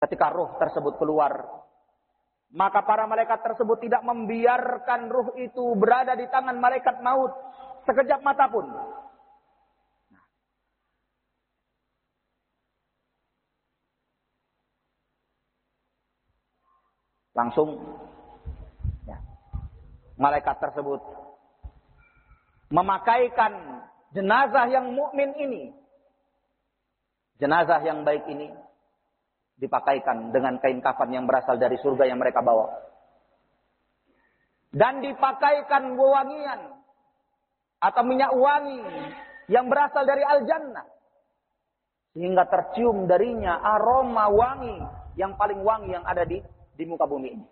Ketika ruh tersebut keluar, maka para malaikat tersebut tidak membiarkan ruh itu berada di tangan malaikat maut sekejap mata pun. Langsung ya, malaikat tersebut memakaikan jenazah yang mukmin ini, jenazah yang baik ini, dipakaikan dengan kain kafan yang berasal dari surga yang mereka bawa. Dan dipakaikan wewangian atau minyak wangi yang berasal dari al-jannah. Sehingga tercium darinya aroma wangi yang paling wangi yang ada di muka bumi ini.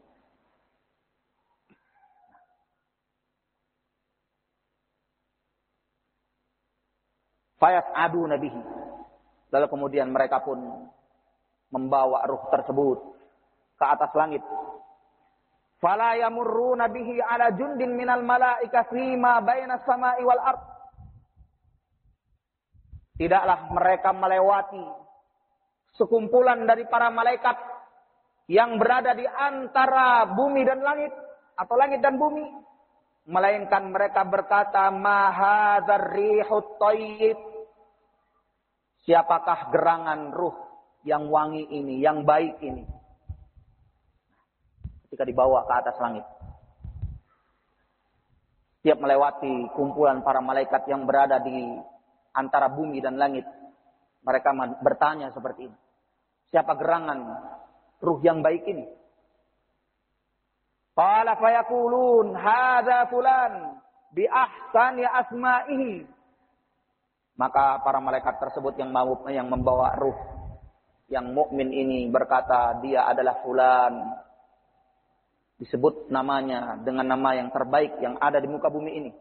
Fayas'adu nabihi. Lalu kemudian mereka pun membawa ruh tersebut ke atas langit. Fala yamurruna bihi ala jundin minal malaika fima baina samai wal ard. Tidaklah mereka melewati sekumpulan dari para malaikat yang berada di antara bumi dan langit atau langit dan bumi, melainkan mereka berkata, ma hadzal rihut thayyib. Siapakah gerangan ruh yang wangi ini, yang baik ini? Ketika dibawa ke atas langit, setiap melewati kumpulan para malaikat yang berada di antara bumi dan langit, mereka bertanya seperti ini, siapa gerangan ruh yang baik ini? Qala fayaqulun hadza fulan bi ahsani asma'ihi. Maka para malaikat tersebut yang membawa ruh yang mukmin ini berkata, dia adalah fulan. Disebut namanya dengan nama yang terbaik yang ada di muka bumi ini.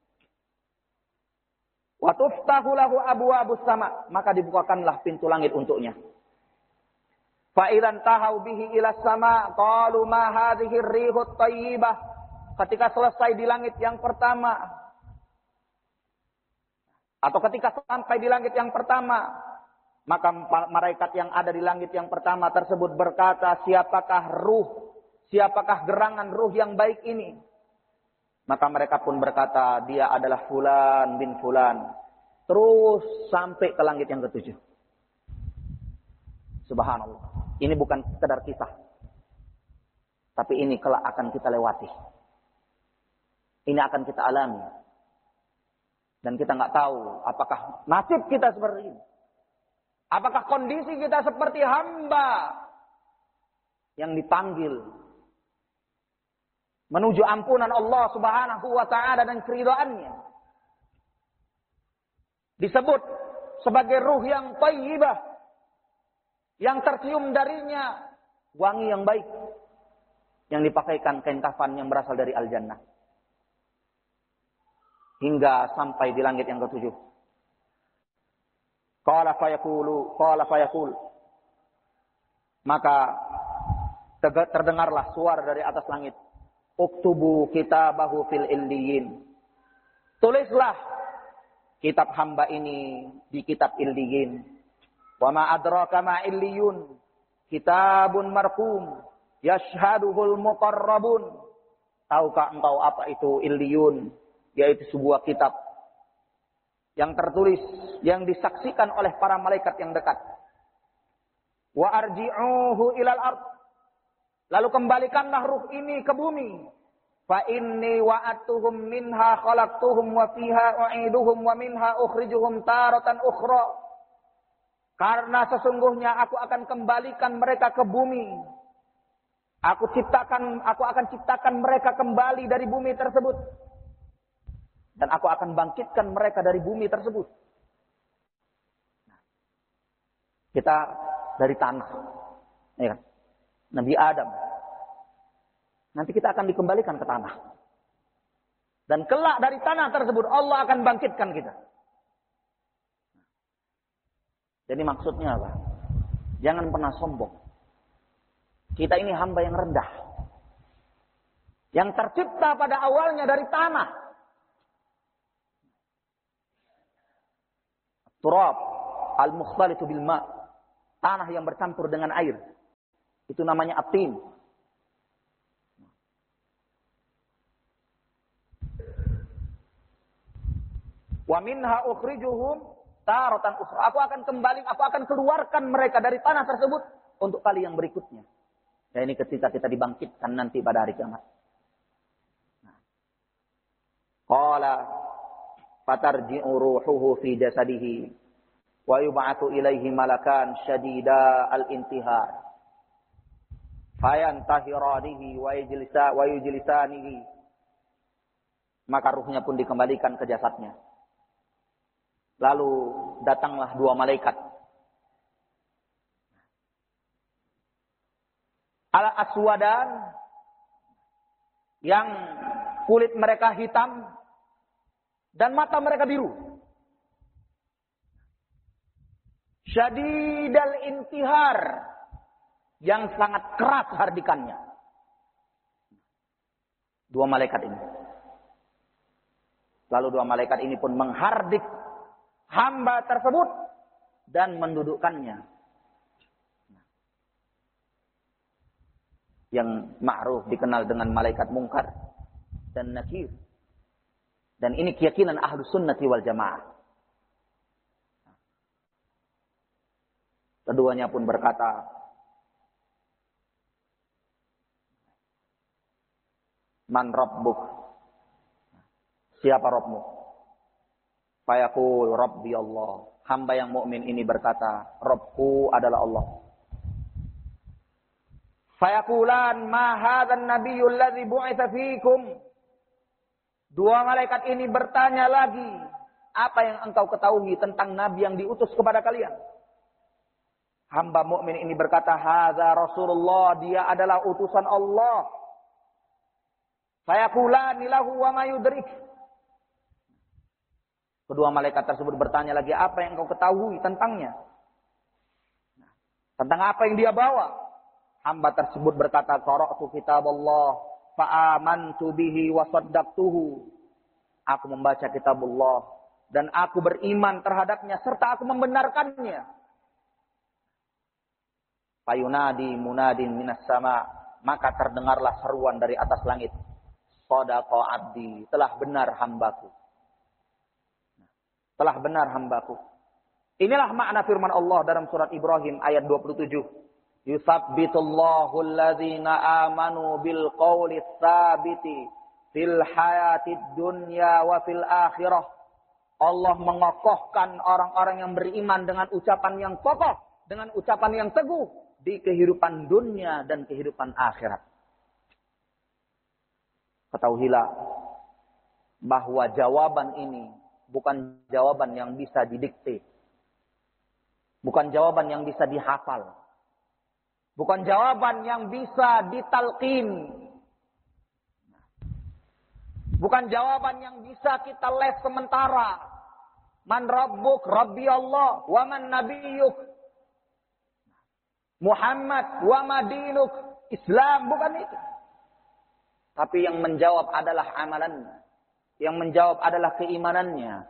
Wa tuftahu lahu abwaabus sama, maka dibukakanlah pintu langit untuknya. Fa idzan tahau bihi ila sama qalu ma hadhihi rihut thayyibah. Ketika selesai di langit yang pertama, atau ketika sampai di langit yang pertama, maka malaikat yang ada di langit yang pertama tersebut berkata, siapakah gerangan ruh yang baik ini? Maka mereka pun berkata, dia adalah fulan bin fulan. Terus sampai ke langit yang ketujuh. Subhanallah. Ini bukan sekedar kisah, tapi ini kelak akan kita lewati. Ini akan kita alami. Dan kita nggak tahu apakah nasib kita seperti ini. Apakah kondisi kita seperti hamba yang dipanggil menuju ampunan Allah Subhanahu wa taala dan keridhaannya. Disebut sebagai ruh yang thayyibah, yang tercium darinya wangi yang baik, yang dipakaikan kain kafan yang berasal dari al-jannah. Hingga sampai di langit yang ketujuh. Qala fayaqul. Maka terdengarlah suara dari atas langit. Uktubu kitabahu fil illiyin. Tulislah kitab hamba ini di kitab illiyin. Wa ma adraka ma illiyun. Kitabun marqum yashhaduhul muqarrabun. Tahukah engkau apa itu illiyun? Yaitu sebuah kitab yang tertulis, yang disaksikan oleh para malaikat yang dekat. Wa arji'uhu ilal ard. Lalu kembalikanlah ruh ini ke bumi. Fa inni wa'atuhum minha khalaqtuhum wa fiha u'iduhum wa minha ukhrijuhum taratan ukhra. Karena sesungguhnya aku akan kembalikan mereka ke bumi. Aku akan ciptakan mereka kembali dari bumi tersebut. Dan aku akan bangkitkan mereka dari bumi tersebut. Kita dari tanah. Ya kan? Nabi Adam. Nanti kita akan dikembalikan ke tanah. Dan kelak dari tanah tersebut Allah akan bangkitkan kita. Jadi maksudnya apa? Jangan pernah sombong. Kita ini hamba yang rendah. Yang tercipta pada awalnya dari tanah. Turab al-mukhtalitu bil ma', tanah yang bercampur dengan air. Itu namanya atim. Wa minha ukhrijuhum taratan ukhra. Aku akan keluarkan mereka dari tanah tersebut untuk kali yang berikutnya. Ya, ini ketika kita dibangkitkan nanti pada hari kiamat. Qala fatarji'u ruhuhu fi jasadihi wa yub'atsu ilaihi malakan syadida al-intihar. Fayantahiranihi wa yujlisanihi. Maka ruhnya pun dikembalikan ke jasadnya. Lalu datanglah dua malaikat. Al-aswadan, yang kulit mereka hitam dan mata mereka biru. Syadidal intihar, yang sangat keras hardikannya. Dua malaikat ini. Lalu dua malaikat ini pun menghardik hamba tersebut dan mendudukkannya. Yang ma'ruf dikenal dengan malaikat mungkar dan nakir. Dan ini keyakinan Ahlus Sunnati wal Jamaah. Keduanya pun berkata, Man Rabbuk? Siapa Rabbmu? Fayaqul Rabbi Allah. Hamba yang mukmin ini berkata, Rabbku adalah Allah. Fayaqulan ma hadzan nabiyyul ladzi bu'itsa fiikum. Dua malaikat ini bertanya lagi, apa yang engkau ketahui tentang nabi yang diutus kepada kalian? Hamba mukmin ini berkata, hadza Rasulullah, dia adalah utusan Allah. Fayaqulani lahu wa ma yudrik. Kedua malaikat tersebut bertanya lagi, apa yang engkau ketahui tentangnya? Tentang apa yang dia bawa? Hamba tersebut berkata, qara'tu kitab Allah fa amantu bihi wa saddaqtuhu. Aku membaca kitab Allah dan aku beriman terhadapnya serta aku membenarkannya. Fayunadi munadin minas sama, maka terdengarlah seruan dari atas langit. Shadaqa abdi, telah benar hambaku. Telah benar hambaku. Inilah makna firman Allah dalam surat Ibrahim ayat 27. Yusabbitullahu alladzina amanu bil qawli tsabiti fil hayatid dunya wa fil akhirah. Allah mengokohkan orang-orang yang beriman dengan ucapan yang kokoh, dengan ucapan yang teguh di kehidupan dunia dan kehidupan akhirat. Ketahuilah bahwa jawaban ini bukan jawaban yang bisa didikte. Bukan jawaban yang bisa dihafal. Bukan jawaban yang bisa ditalqin. Bukan jawaban yang bisa kita les sementara. Man rabbuk? Rabbi Allah. Wa man nabiyyuk? Muhammad. Wa ma dinuk? Islam. Bukan itu. Tapi yang menjawab adalah amalannya. Yang menjawab adalah keimanannya.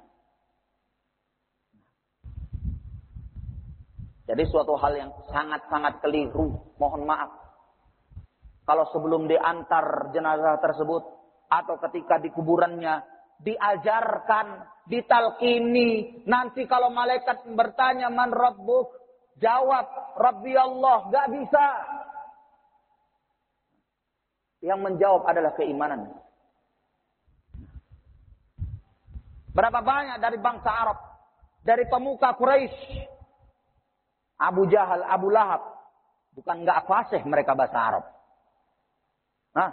Jadi suatu hal yang sangat-sangat keliru. Mohon maaf. Kalau sebelum diantar jenazah tersebut, atau ketika di kuburannya, diajarkan, ditalqini. Nanti kalau malaikat bertanya, Man Rabbuk? Jawab, Rabbi Allah. Gak bisa. Yang menjawab adalah keimanan. Berapa banyak dari bangsa Arab, dari pemuka Quraisy, Abu Jahal, Abu Lahab, bukan enggak fasih mereka bahasa Arab. Nah,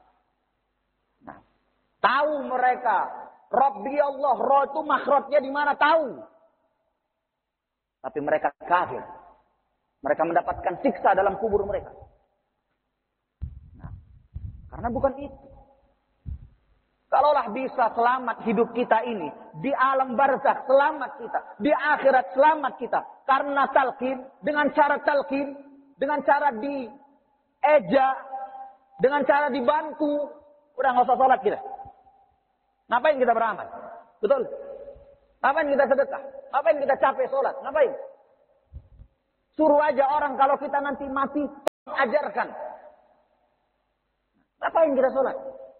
tahu mereka, Rabbi Allah, Ra itu makhrajnya di mana tahu. Tapi mereka kafir. Mereka mendapatkan siksa dalam kubur mereka. Nah, karena bukan itu. Kalaulah bisa selamat hidup kita ini, di alam barzakh selamat kita, di akhirat selamat kita, karena talqin, dengan cara talqin, dengan cara dieja, dengan cara dibantu, udah nggak usah sholat kita. Ngapain kita beramal? Betul? Ngapain kita sedekah? Ngapain kita capek sholat? Ngapain? Suruh aja orang kalau kita nanti mati ajarkan. Ngapain kita sholat?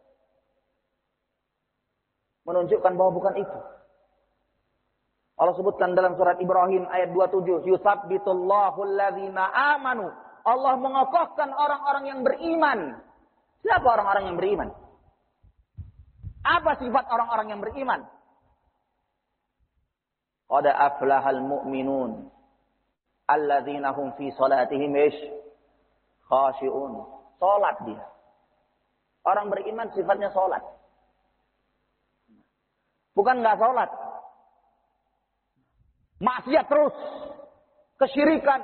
Menunjukkan bahwa bukan itu. Allah sebutkan dalam surat Ibrahim ayat 27, yusabbitullahu alladzina amanu. Allah mengokohkan orang-orang yang beriman. Siapa orang-orang yang beriman? Apa sifat orang-orang yang beriman? Qad aflahal mu'minun alladzina hum fi salatihim khashi'un. Salat dia. Orang beriman sifatnya salat. Bukan enggak salat. Maksiat terus. Kesyirikan.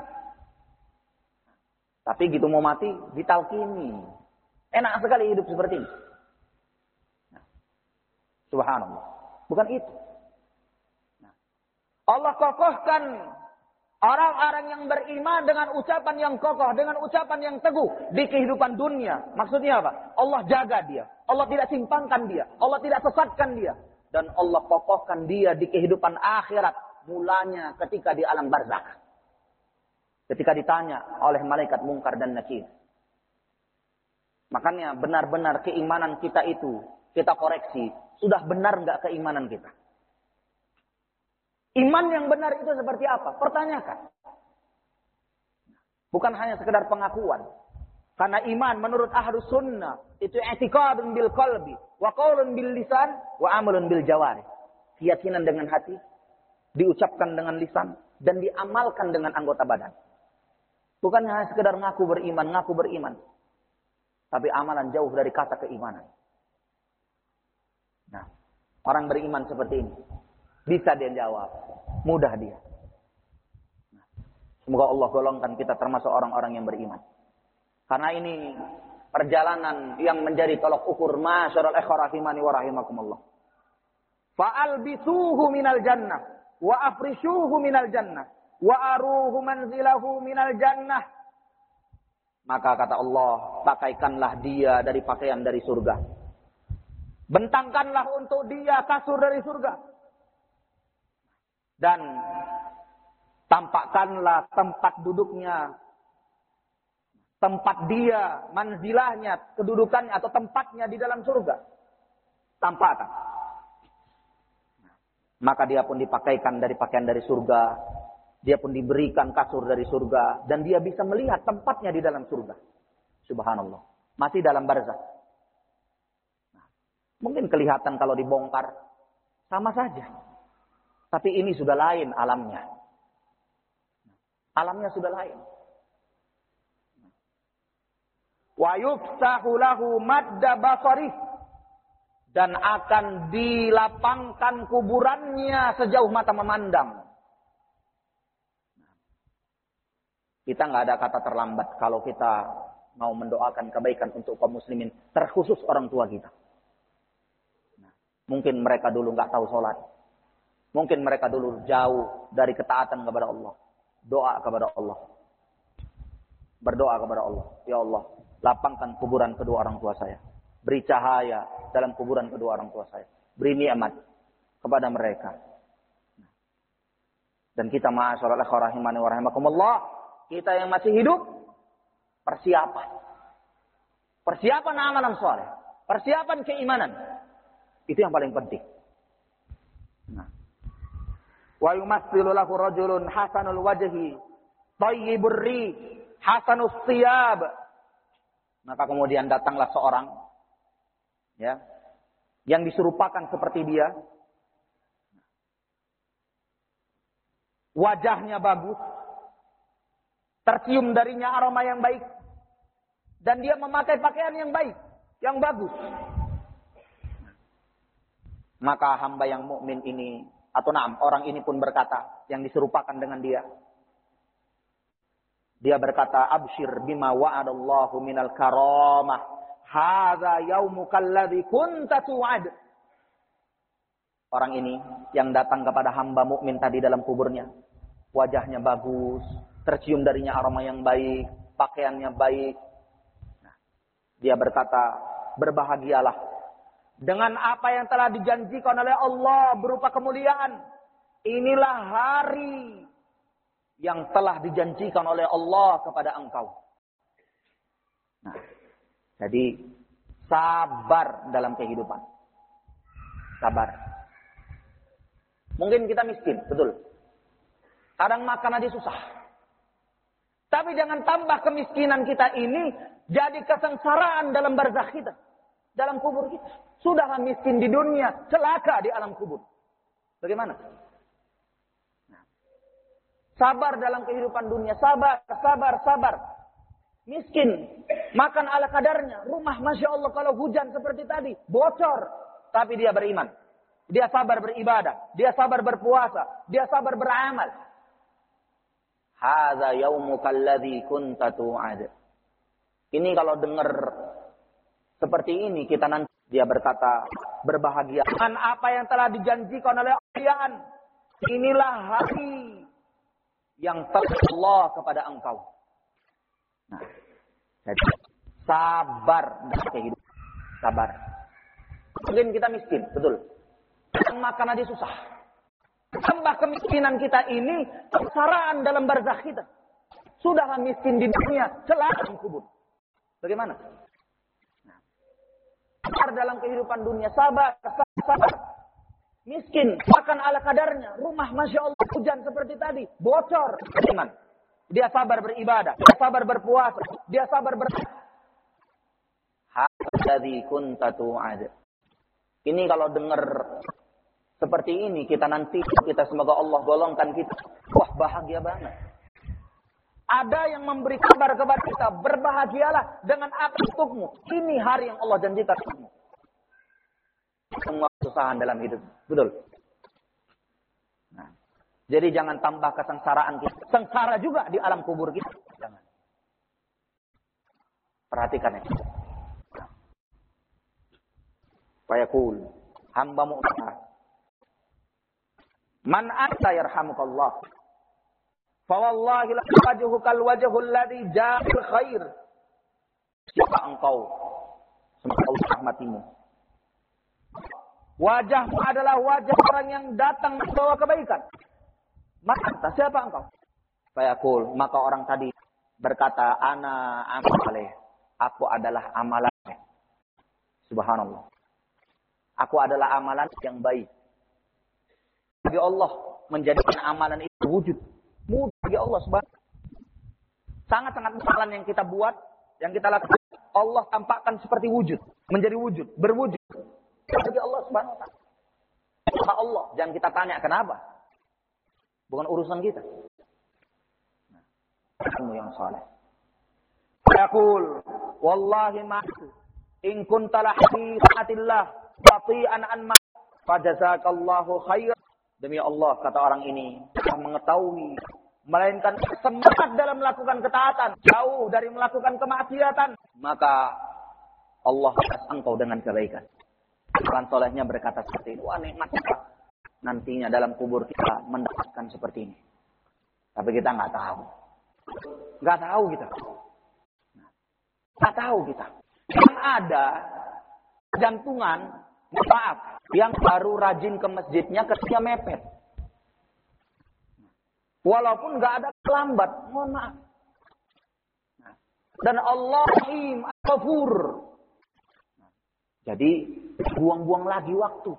Tapi gitu mau mati, ditalkini. Enak sekali hidup seperti ini. Subhanallah. Bukan itu. Allah kokohkan orang-orang yang beriman dengan ucapan yang kokoh, dengan ucapan yang teguh di kehidupan dunia. Maksudnya apa? Allah jaga dia. Allah tidak simpangkan dia. Allah tidak sesatkan dia. Dan Allah kokohkan dia di kehidupan akhirat. Mulanya ketika di alam barzakh. Ketika ditanya oleh malaikat Munkar dan Nakir. Makanya benar-benar keimanan kita itu, kita koreksi. Sudah benar enggak keimanan kita? Iman yang benar itu seperti apa? Pertanyakan. Bukan hanya sekedar pengakuan. Karena iman menurut ahlus sunnah itu i'tiqadun bil qalbi wa qaulun bil lisan wa amalun bil jawari. Keyakinan dengan hati, diucapkan dengan lisan dan diamalkan dengan anggota badan. Bukan hanya sekedar ngaku beriman. Tapi amalan jauh dari kata keimanan. Nah, orang beriman seperti ini bisa dia jawab, mudah dia. Nah, semoga Allah golongkan kita termasuk orang-orang yang beriman. Karena ini perjalanan yang menjadi tolok ukur masyarul ikhwah rahimani wa rahimakumullah. Fa'albisuhu minal jannah wa afrishuhu minal jannah wa aruhu manzilahu minal jannah. Maka kata Allah, pakaikanlah dia dari pakaian dari surga. Bentangkanlah untuk dia kasur dari surga. Dan tampakkanlah tempat duduknya, tempat dia, manzilahnya, kedudukannya atau tempatnya di dalam surga. Tampakkan. Maka dia pun dipakaikan dari pakaian dari surga. Dia pun diberikan kasur dari surga. Dan dia bisa melihat tempatnya di dalam surga. Subhanallah. Masih dalam barzakh. Mungkin kelihatan kalau dibongkar. Sama saja. Tapi ini sudah lain alamnya. Alamnya sudah lain. Wa yuftahu lahu madda basarih. Dan akan dilapangkan kuburannya sejauh mata memandang. Kita nggak ada kata terlambat kalau kita mau mendoakan kebaikan untuk kaum muslimin, terkhusus orang tua kita. Nah, mungkin mereka dulu nggak tahu sholat, mungkin mereka dulu jauh dari ketaatan kepada Allah. Doa kepada Allah, berdoa kepada Allah. Ya Allah, lapangkan kuburan kedua orang tua saya, beri cahaya dalam kuburan kedua orang tua saya, beri nikmat kepada mereka. Dan kita ma'asyiral ikhwah rahimani wa rahimakumullah, kita yang masih hidup, persiapan amalan saleh, persiapan keimanan, itu yang paling penting. Nah, wa yumassilu lahu rajulun hasanul wajhi, thayyibur rih, hasanus thiyab. Maka kemudian datanglah seorang, ya, yang diserupakan seperti dia, wajahnya bagus. Tercium darinya aroma yang baik. Dan dia memakai pakaian yang baik. Yang bagus. Maka hamba yang mukmin ini. Atau orang ini pun berkata. Yang diserupakan dengan dia. Dia berkata. Abshir bima wa'adallahu minal karamah. Hadha yaumukal ladhi kunta tu'ad. Orang ini. Yang datang kepada hamba mukmin tadi dalam kuburnya. Wajahnya bagus. Tercium darinya aroma yang baik, pakaiannya baik. Nah, dia berkata, berbahagialah dengan apa yang telah dijanjikan oleh Allah berupa kemuliaan. Inilah hari yang telah dijanjikan oleh Allah kepada engkau. Nah, jadi sabar dalam kehidupan. Sabar. Mungkin kita miskin, betul. Kadang makan aja susah. Tapi jangan tambah kemiskinan kita ini jadi kesengsaraan dalam barzakh kita. Dalam kubur kita. Sudahlah miskin di dunia, celaka di alam kubur. Bagaimana? Nah, sabar dalam kehidupan dunia. Sabar. Miskin. Makan ala kadarnya. Rumah, Masya Allah, kalau hujan seperti tadi. Bocor. Tapi dia beriman. Dia sabar beribadah. Dia sabar berpuasa. Dia sabar beramal. Hadza yaumuka alladzi kunta tu'ad. Ini kalau dengar seperti ini, kita nanti dia berkata berbahagia dengan apa yang telah dijanjikan oleh Allah. Inilah hari yang telah Allah kepada engkau. Nah, jadi sabar dalam kehidupan. Sabar. Mungkin kita miskin, betul. Makan aja susah. Tambah kemiskinan kita ini kesengsaraan dalam barzakh kita. Sudahlah miskin di dunia, celaka di kubur. Bagaimana? Sabar dalam kehidupan dunia, sabar. Miskin, makan ala kadarnya. Rumah, Masya Allah, hujan seperti tadi. Bocor. Iman. Dia sabar beribadah. Dia sabar berpuasa. Dia sabar Hadzi kunta tu'ad. Ini kalau dengar seperti ini, kita semoga Allah golongkan kita. Wah, bahagia banget. Ada yang memberi kabar kepada kita, berbahagialah dengan apa untukmu. Ini hari yang Allah janjikan untukmu. Semua kesusahan dalam hidup. Betul. Nah, jadi jangan tambah kesengsaraan kita. Sengsara juga di alam kubur kita. Jangan. Perhatikan ya. Fayaqul, hamba mu'min. Man anta yarhamukallah. Fawallahi la wajhukal wajhul ladzi ja'al khair. Siapa engkau? Semoga Allah rahmatimu. Wajahmu adalah wajah orang yang datang membawa kebaikan. Maka siapa engkau? Fayaqul, maka orang tadi berkata, ana amaleh. Aku adalah amalannya. Subhanallah. Aku adalah amalan yang baik. Bagi Allah menjadikan amalan itu wujud. Mudah bagi Allah subhanahu. Sangat-sangat amalan yang kita buat, yang kita lakukan, Allah tampakkan seperti wujud, menjadi wujud, berwujud. Bagi Allah subhanahu wa ta'ala. Allah, jangan kita tanya kenapa. Bukan urusan kita. Kamu yang saleh. Yaqul, wallahi ma'tu in kunta la haqiqatillah bati'an an ma fajazakallahu khair. Demi Allah, kata orang ini, telah mengetahui, melainkan semangat dalam melakukan ketaatan, jauh dari melakukan kemaksiatan, maka Allah balas engkau dengan kebaikan. Orang solehnya berkata seperti ini, wah nikmat nantinya dalam kubur kita mendapatkan seperti ini. Tapi kita nggak tahu. Nggak tahu kita. Nggak tahu kita. Yang ada jantungan, maaf, yang baru rajin ke masjidnya ketika mepet. Walaupun nggak ada terlambat, mohon maaf. Dan Allah Rahim Al-Ghafur. Jadi buang-buang lagi waktu.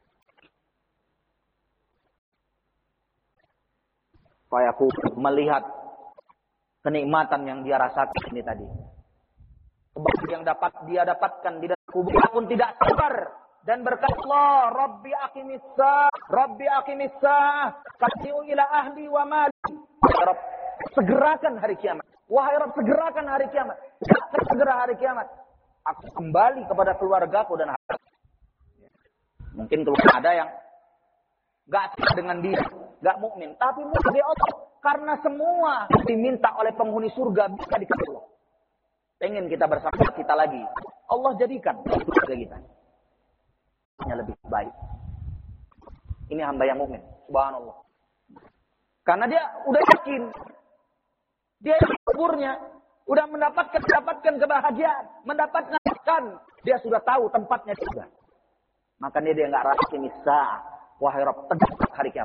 Aku melihat kenikmatan yang dia rasakan ini tadi. Kebahagiaan yang dia dapatkan di dalam kubur pun tidak sabar dan berkata, Allah, Rabbi aqimis sa'ah, qad'u ila ahli wa mali. Rabb, segerakan hari kiamat. Wahai Rabb, segerakan hari kiamat. Segera hari kiamat. Aku kembali kepada keluargaku dan harta. Mungkin keluarga ada yang enggak dengan dia, enggak mukmin, tapi mukmin Allah karena semua diminta oleh penghuni surga bisa dikasih Allah. Pengen kita bersama kita lagi. Allah jadikan keluarga kita yang lebih baik. Ini hamba yang mukmin, subhanallah. Karena dia udah yakin, dia kuburnya udah mendapatkan kebahagiaan, mendapatkan, dia sudah tahu tempatnya juga. Makanya dia enggak rasa misah. Wahai Rabb, tegak hari kiamat.